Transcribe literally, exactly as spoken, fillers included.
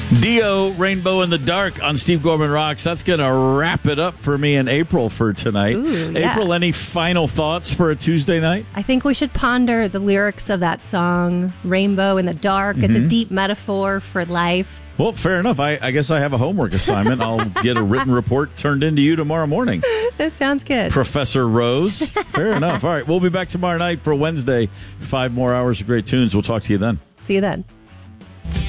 Dio, Rainbow in the Dark on Steve Gorman Rocks. That's going to wrap it up for me and April for tonight. Ooh, yeah. April, any final thoughts for a Tuesday night? I think we should ponder the lyrics of that song, Rainbow in the Dark. Mm-hmm. It's a deep metaphor for life. Well, fair enough. I, I guess I have a homework assignment. I'll get a written report turned into you tomorrow morning. That sounds good. Professor Rose. Fair enough. All right, we'll be back tomorrow night for Wednesday. Five more hours of great tunes. We'll talk to you then. See you then.